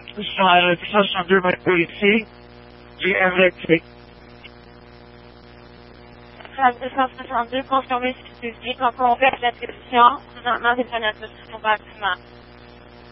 62 mètres ici, GMLT. 262, confirmé, suffit. Quand on fait l'attribution, présentement, c'est un attribution bâtiment.